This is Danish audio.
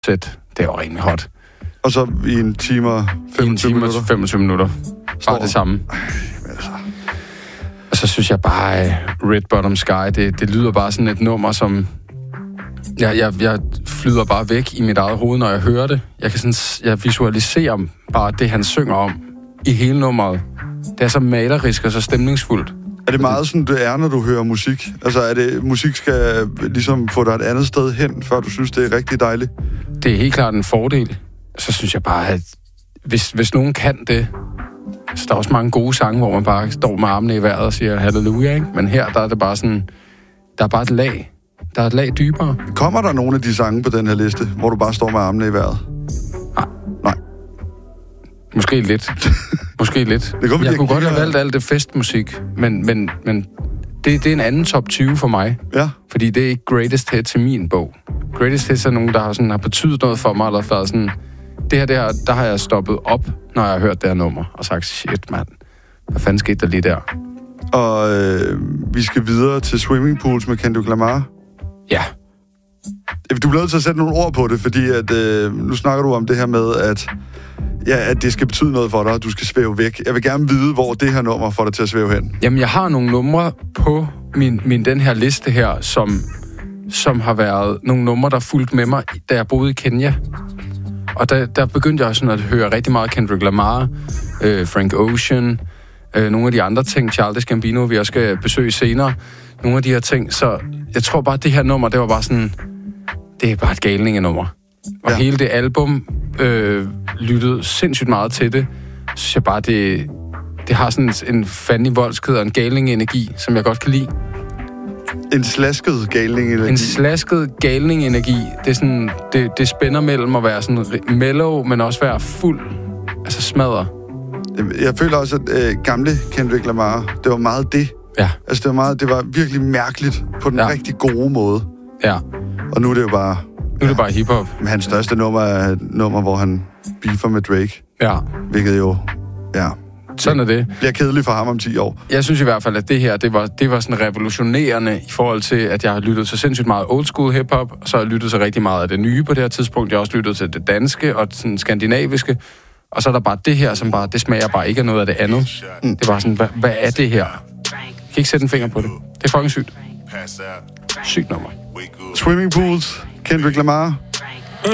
sæt. Det var rimelig hot. Og så i en time og 25 minutter? 25 minutter. Bare det samme. Og så synes jeg bare, Red Bottom Sky, det lyder bare sådan et nummer, som... Jeg flyder bare væk i mit eget hoved, når jeg hører det. Jeg visualiserer bare det, han synger om i hele nummeret. Det er så malerisk og så stemningsfuldt. Er det meget sådan, det er, når du hører musik? Altså, er det, musik skal ligesom få dig et andet sted hen, før du synes, det er rigtig dejligt? Det er helt klart en fordel. Så synes jeg bare, at hvis nogen kan det, så der er også mange gode sange, hvor man bare står med armene i vejret og siger halleluja, ikke? Men her, der er det bare sådan, der er bare et lag. Der er et lag dybere. Kommer der nogle af de sange på den her liste, hvor du bare står med armene i vejret? Nej. Måske lidt. Jeg kunne godt have valgt alt det festmusik, men det er en anden top 20 for mig. Ja. Fordi det er ikke greatest hits i min bog. Greatest hits er nogen, der har betydet noget for mig, eller der er sådan... Der har jeg stoppet op, når jeg har hørt det her nummer, og sagt, shit, mand. Hvad fanden skete der lige der? Og vi skal videre til Swimming Pools med Kendrick Lamar. Ja. Du bliver nødt til at sætte nogle ord på det, fordi at, nu snakker du om det her med, at det skal betyde noget for dig, at du skal svæve væk. Jeg vil gerne vide, hvor det her nummer får dig til at svæve hen. Jamen, jeg har nogle numre på den her liste her, som har været nogle numre, der fulgte med mig, da jeg boede i Kenya. Og der begyndte jeg sådan at høre rigtig meget Kendrick Lamar, Frank Ocean, nogle af de andre ting, Childish Gambino, vi også skal besøge senere. Nogle af de her ting, så jeg tror bare, at det her nummer, det var bare sådan, det er bare et galningenummer. Og hele det album lyttede sindssygt meget til det. Så synes jeg bare, det har sådan en Fanny Voldsked og en galning-energi, som jeg godt kan lide. En slasket galning-energi? En slasket galning-energi. Det er sådan, det spænder mellem at være sådan mellow, men også være fuld, altså smadre. Jeg føler også, at gamle Kendrick Lamar, det var meget det. Ja. Altså det var virkelig mærkeligt på den rigtig gode måde. Ja. Og nu er det jo bare... Nu er det bare hiphop. Men hans største nummer er et nummer, hvor han beefer med Drake. Ja. Hvilket jo... Ja. Sådan er det. Bliver kedeligt for ham om 10 år. Jeg synes i hvert fald, at det her, det var sådan revolutionerende i forhold til, at jeg har lyttet så sindssygt meget old school hiphop, og så har jeg lyttet så rigtig meget af det nye på det her tidspunkt. Jeg har også lyttet til det danske og sådan skandinaviske. Og så er der bare det her, som bare, det smager bare ikke af noget af det andet. Det var sådan, hvad er det her? Jeg kan ikke sætte en finger på det. Det er fucking sygt. Sygt nummer. Swimming Pools, Kendrick Lamar.